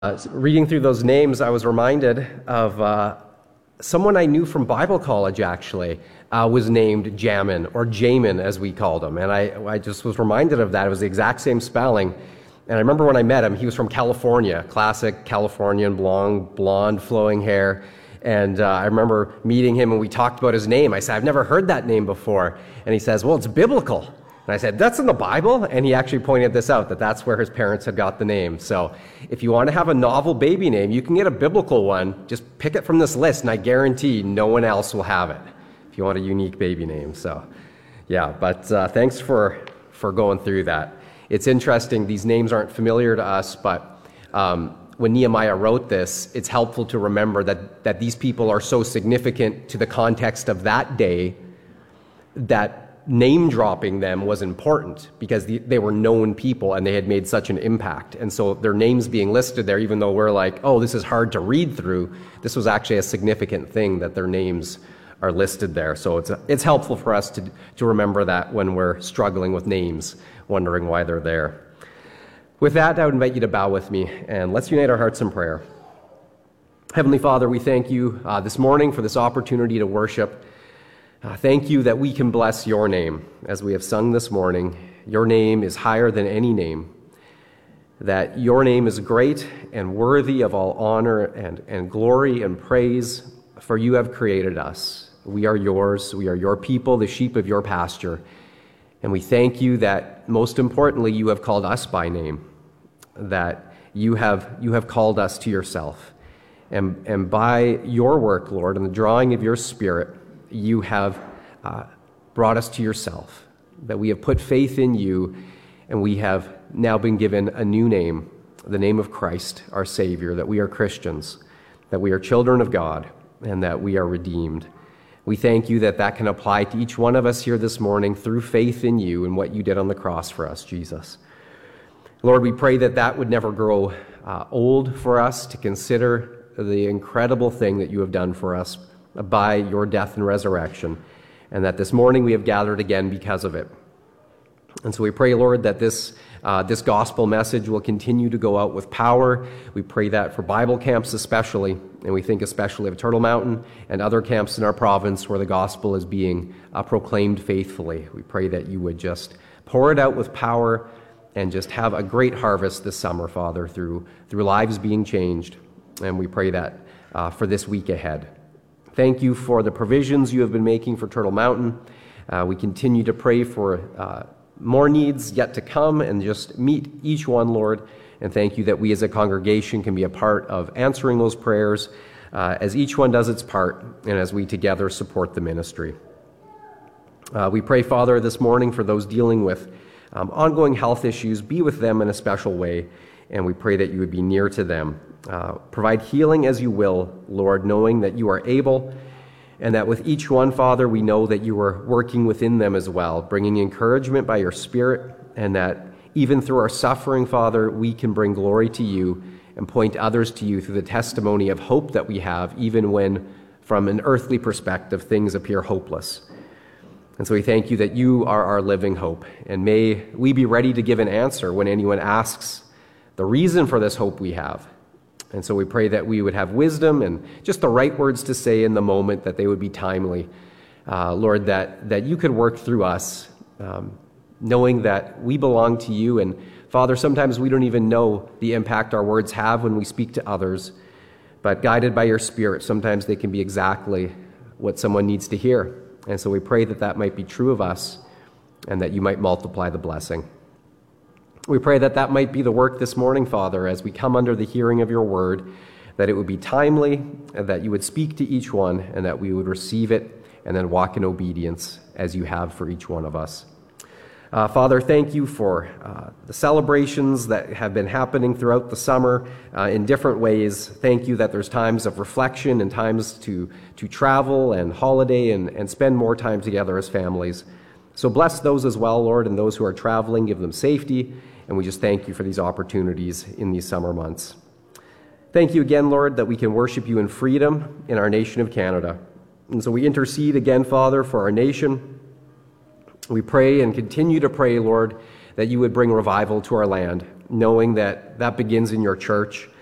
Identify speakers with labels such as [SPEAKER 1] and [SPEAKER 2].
[SPEAKER 1] Reading through those names, I was reminded of someone I knew from Bible college, actually, was named Jamin, or Jamin, as we called him. And I just was reminded of that. It was the exact same spelling. And I remember when I met him, he was from California, classic Californian, blonde flowing hair. And I remember meeting him, and we talked about his name. I said, I've never heard that name before. And he says, well, it's biblical. And I said, that's in the Bible? And he actually pointed this out, that that's where his parents had got the name. So if you want to have a novel baby name, you can get a biblical one. Just pick it from this list, and I guarantee no one else will have it if you want a unique baby name. So, yeah, but thanks for going through that. It's interesting. These names aren't familiar to us, but when Nehemiah wrote this, it's helpful to remember that these people are so significant to the context of that day that name dropping them was important because they were known people and they had made such an impact. And so their names being listed there, even though we're like, oh, this is hard to read through, this was actually a significant thing that their names are listed there. So it's helpful for us to remember that when we're struggling with names, wondering why they're there. With that, I would invite you to bow with me and let's unite our hearts in prayer. Heavenly Father, we thank you this morning for this opportunity to worship. Thank you that we can bless your name. As we have sung this morning, your name is higher than any name, that your name is great and worthy of all honor and glory and praise, for you have created us. We are yours. We are your people, the sheep of your pasture. And we thank you that, most importantly, you have called us by name, that you have called us to yourself. And by your work, Lord, and the drawing of your Spirit, you have brought us to yourself, that we have put faith in you, and we have now been given a new name, the name of Christ, our Savior, that we are Christians, that we are children of God, and that we are redeemed. We thank you that can apply to each one of us here this morning through faith in you and what you did on the cross for us, Jesus. Lord, we pray that would never grow old for us, to consider the incredible thing that you have done for us by your death and resurrection, and that this morning we have gathered again because of it. And so we pray, Lord, that this gospel message will continue to go out with power. We pray that for Bible camps especially, and we think especially of Turtle Mountain and other camps in our province where the gospel is being proclaimed faithfully. We pray that you would just pour it out with power and just have a great harvest this summer, Father, through lives being changed. And we pray that for this week ahead. Thank you for the provisions you have been making for Turtle Mountain. We continue to pray for more needs yet to come and just meet each one, Lord. And thank you that we as a congregation can be a part of answering those prayers as each one does its part and as we together support the ministry. We pray, Father, this morning for those dealing with ongoing health issues. Be with them in a special way, and we pray that you would be near to them. Provide healing as you will, Lord, knowing that you are able, and that with each one, Father, we know that you are working within them as well, bringing encouragement by your Spirit, and that even through our suffering, Father, we can bring glory to you and point others to you through the testimony of hope that we have, even when, from an earthly perspective, things appear hopeless. And so we thank you that you are our living hope, and may we be ready to give an answer when anyone asks the reason for this hope we have. And so we pray that we would have wisdom and just the right words to say in the moment, that they would be timely. Lord, that you could work through us, knowing that we belong to you. And Father, sometimes we don't even know the impact our words have when we speak to others. But guided by your Spirit, sometimes they can be exactly what someone needs to hear. And so we pray that might be true of us and that you might multiply the blessing. We pray that might be the work this morning, Father, as we come under the hearing of your word, that it would be timely, and that you would speak to each one, and that we would receive it and then walk in obedience as you have for each one of us. Father, thank you for the celebrations that have been happening throughout the summer in different ways. Thank you that there's times of reflection and times to travel and holiday and spend more time together as families. So bless those as well, Lord, and those who are traveling, give them safety. And we just thank you for these opportunities in these summer months. Thank you again, Lord, that we can worship you in freedom in our nation of Canada. And so we intercede again, Father, for our nation. We pray and continue to pray, Lord, that you would bring revival to our land, knowing that begins in your church,